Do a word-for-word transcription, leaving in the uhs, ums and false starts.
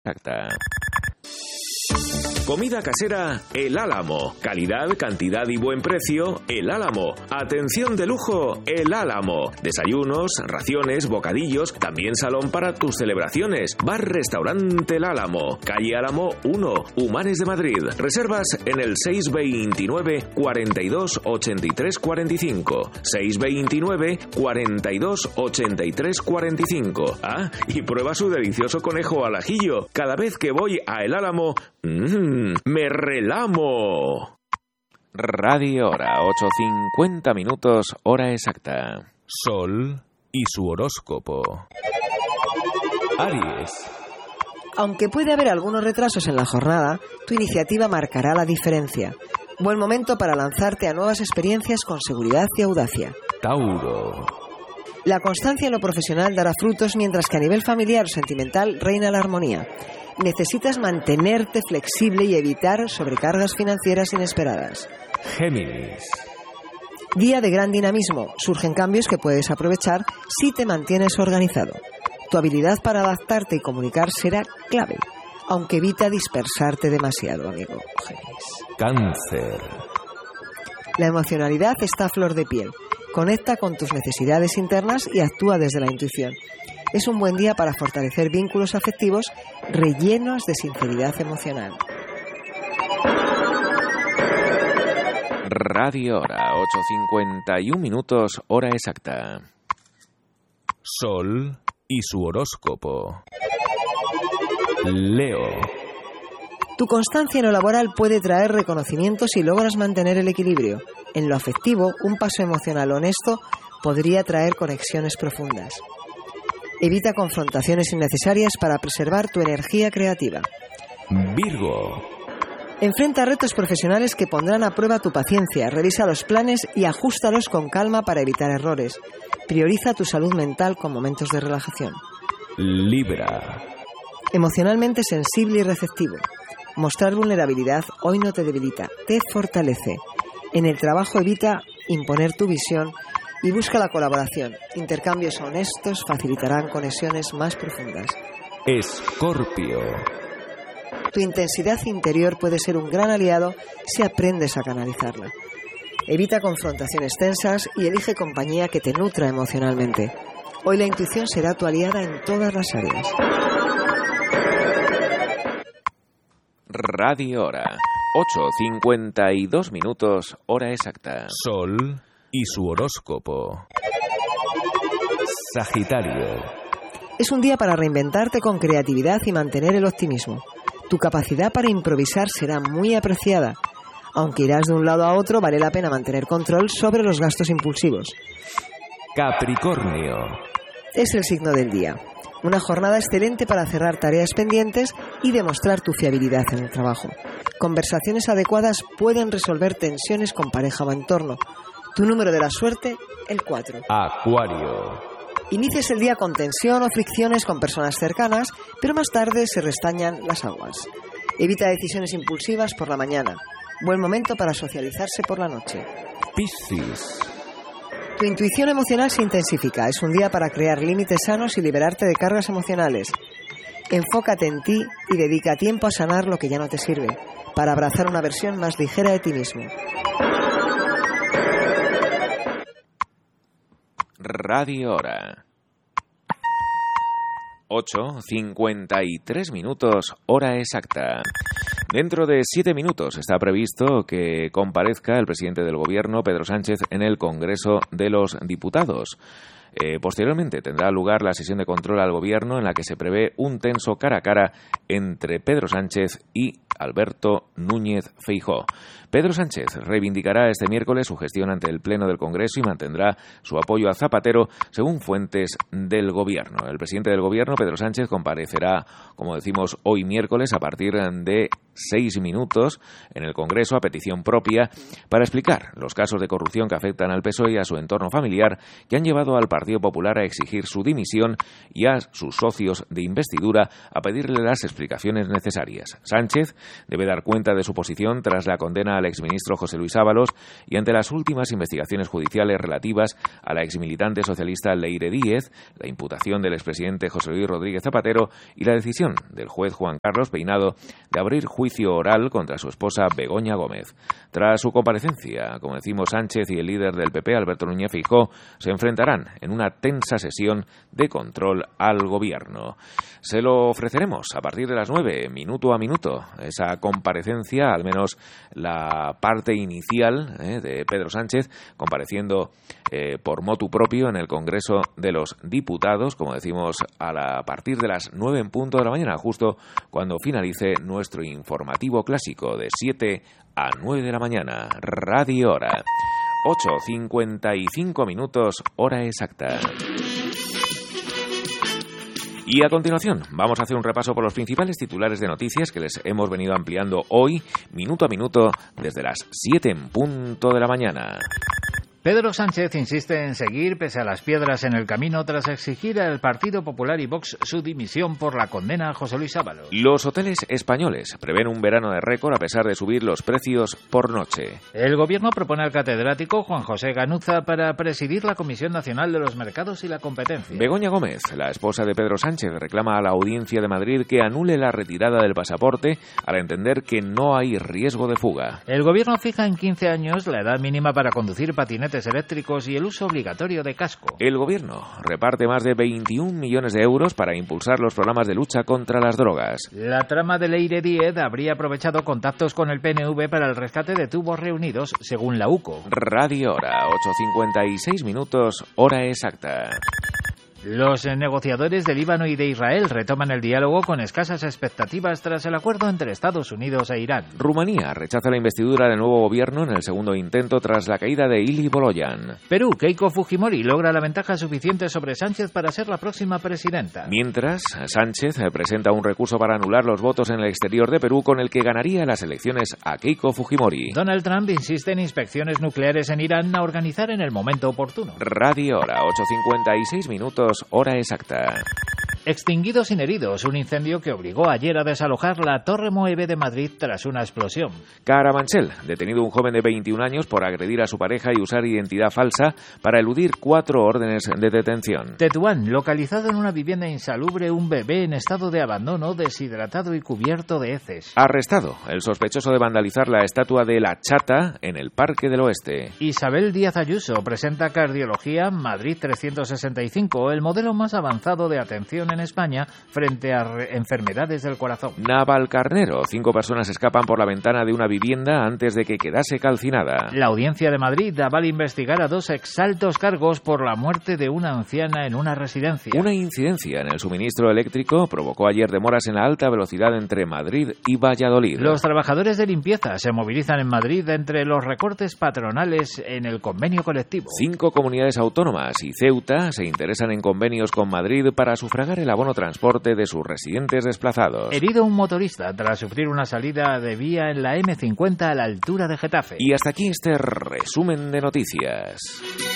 Exacta. Comida casera El Álamo. Calidad, cantidad y buen precio El Álamo. Atención de lujo El Álamo. Desayunos, raciones, bocadillos, también salón para tus celebraciones. Bar Restaurante El Álamo. Calle Álamo uno, Humanes de Madrid. Reservas en el seis veintinueve, cuarenta y dos, ochenta y tres cuarenta y cinco. seis veintinueve, cuarenta y dos, ochenta y tres cuarenta y cinco. Ah, y prueba su delicioso conejo al ajillo. Cada vez que voy a El Álamo, mmm, ¡me relamo! Radio Hora, ocho cincuenta minutos, hora exacta. Sol y su horóscopo. Aries. Aunque puede haber algunos retrasos en la jornada, tu iniciativa marcará la diferencia. Buen momento para lanzarte a nuevas experiencias con seguridad y audacia. Tauro. La constancia en lo profesional dará frutos, mientras que a nivel familiar o sentimental reina la armonía. Necesitas mantenerte flexible y evitar sobrecargas financieras inesperadas. Géminis. Día de gran dinamismo. Surgen cambios que puedes aprovechar si te mantienes organizado. Tu habilidad para adaptarte y comunicar será clave, aunque evita dispersarte demasiado, amigo Géminis. Cáncer. La emocionalidad está a flor de piel. Conecta con tus necesidades internas y actúa desde la intuición. Es un buen día para fortalecer vínculos afectivos rellenos de sinceridad emocional. Radio Hora, ocho cincuenta y un minutos, hora exacta. Sol y su horóscopo. Leo. Tu constancia en lo laboral puede traer reconocimientos si logras mantener el equilibrio. En lo afectivo, un paso emocional honesto podría traer conexiones profundas. Evita confrontaciones innecesarias para preservar tu energía creativa. Virgo. Enfrenta retos profesionales que pondrán a prueba tu paciencia. Revisa los planes y ajústalos con calma para evitar errores. Prioriza tu salud mental con momentos de relajación. Libra. Emocionalmente sensible y receptivo. Mostrar vulnerabilidad hoy no te debilita, te fortalece. En el trabajo evita imponer tu visión y busca la colaboración. Intercambios honestos facilitarán conexiones más profundas. Escorpio. Tu intensidad interior puede ser un gran aliado si aprendes a canalizarla. Evita confrontaciones tensas y elige compañía que te nutra emocionalmente. Hoy la intuición será tu aliada en todas las áreas. Radio Hora, ocho cincuenta y dos minutos, hora exacta. Sol y su horóscopo. Sagitario. Es un día para reinventarte con creatividad y mantener el optimismo. Tu capacidad para improvisar será muy apreciada. Aunque irás de un lado a otro, vale la pena mantener control sobre los gastos impulsivos. Capricornio. Es el signo del día. Una jornada excelente para cerrar tareas pendientes y demostrar tu fiabilidad en el trabajo. Conversaciones adecuadas pueden resolver tensiones con pareja o entorno. Tu número de la suerte, el cuatro. Acuario. Inicias el día con tensión o fricciones con personas cercanas, pero más tarde se restañan las aguas. Evita decisiones impulsivas por la mañana. Buen momento para socializarse por la noche. Piscis. Tu intuición emocional se intensifica. Es un día para crear límites sanos y liberarte de cargas emocionales. Enfócate en ti y dedica tiempo a sanar lo que ya no te sirve, para abrazar una versión más ligera de ti mismo. Radio Hora. ocho cincuenta y tres minutos, hora exacta. Dentro de siete minutos está previsto que comparezca el presidente del Gobierno, Pedro Sánchez, en el Congreso de los Diputados. Eh, posteriormente tendrá lugar la sesión de control al Gobierno, en la que se prevé un tenso cara a cara entre Pedro Sánchez y Alberto Núñez Feijóo. Pedro Sánchez reivindicará este miércoles su gestión ante el Pleno del Congreso y mantendrá su apoyo a Zapatero, según fuentes del Gobierno. El presidente del Gobierno, Pedro Sánchez, comparecerá, como decimos, hoy miércoles a partir de seis minutos en el Congreso a petición propia para explicar los casos de corrupción que afectan al P S O E y a su entorno familiar, que han llevado al Partido Popular a exigir su dimisión y a sus socios de investidura a pedirle las explicaciones explicaciones necesarias. Sánchez debe dar cuenta de su posición tras la condena al exministro José Luis Ábalos y ante las últimas investigaciones judiciales relativas a la exmilitante socialista Leire Díez, la imputación del expresidente José Luis Rodríguez Zapatero y la decisión del juez Juan Carlos Peinado de abrir juicio oral contra su esposa Begoña Gómez. Tras su comparecencia, como decimos, Sánchez y el líder del P P, Alberto Núñez Feijóo, se enfrentarán en una tensa sesión de control al gobierno. Se lo ofreceremos a partir de las nueve, minuto a minuto, esa comparecencia, al menos la parte inicial eh, de Pedro Sánchez, compareciendo eh, por motu propio en el Congreso de los Diputados, como decimos, a, la, a partir de las nueve en punto de la mañana, justo cuando finalice nuestro informativo clásico de siete a nueve de la mañana, Radio Hora. ocho cincuenta y cinco minutos, hora exacta. Y a continuación vamos a hacer un repaso por los principales titulares de noticias que les hemos venido ampliando hoy, minuto a minuto, desde las siete en punto de la mañana. Pedro Sánchez insiste en seguir pese a las piedras en el camino tras exigir al Partido Popular y Vox su dimisión por la condena a José Luis Ábalos. Los hoteles españoles prevén un verano de récord a pesar de subir los precios por noche. El Gobierno propone al catedrático Juan José Ganuza para presidir la Comisión Nacional de los Mercados y la Competencia. Begoña Gómez, la esposa de Pedro Sánchez, reclama a la Audiencia de Madrid que anule la retirada del pasaporte al entender que no hay riesgo de fuga. El Gobierno fija en quince años la edad mínima para conducir patinetes eléctricos y el uso obligatorio de casco. El Gobierno reparte más de veintiún millones de euros para impulsar los programas de lucha contra las drogas. La trama de Leire Díez habría aprovechado contactos con el P N V para el rescate de tubos reunidos, según la U C O. Radio Hora, ocho cincuenta y seis minutos, hora exacta. Los negociadores de Líbano y de Israel retoman el diálogo con escasas expectativas tras el acuerdo entre Estados Unidos e Irán. Rumanía rechaza la investidura del nuevo gobierno en el segundo intento tras la caída de Ili Boloyan. Perú, Keiko Fujimori logra la ventaja suficiente sobre Sánchez para ser la próxima presidenta. Mientras, Sánchez presenta un recurso para anular los votos en el exterior de Perú con el que ganaría las elecciones a Keiko Fujimori. Donald Trump insiste en inspecciones nucleares en Irán a organizar en el momento oportuno. Radio Hora, ocho cincuenta y seis minutos, hora exacta. Extinguidos sin heridos, un incendio que obligó ayer a desalojar la Torre Moeve de Madrid tras una explosión. Carabanchel, detenido un joven de veintiún años por agredir a su pareja y usar identidad falsa para eludir cuatro órdenes de detención. Tetuán, localizado en una vivienda insalubre un bebé en estado de abandono, deshidratado y cubierto de heces. Arrestado el sospechoso de vandalizar la estatua de la Chata en el Parque del Oeste. Isabel Díaz Ayuso presenta Cardiología Madrid trescientos sesenta y cinco, el modelo más avanzado de atención en España frente a enfermedades del corazón. Navalcarnero, cinco personas escapan por la ventana de una vivienda antes de que quedase calcinada. La Audiencia de Madrid avala investigar a dos exaltos cargos por la muerte de una anciana en una residencia. Una incidencia en el suministro eléctrico provocó ayer demoras en la alta velocidad entre Madrid y Valladolid. Los trabajadores de limpieza se movilizan en Madrid entre los recortes patronales en el convenio colectivo. Cinco comunidades autónomas y Ceuta se interesan en convenios con Madrid para sufragar el abono transporte de sus residentes desplazados. Herido un motorista tras sufrir una salida de vía en la eme cincuenta a la altura de Getafe. Y hasta aquí este resumen de noticias.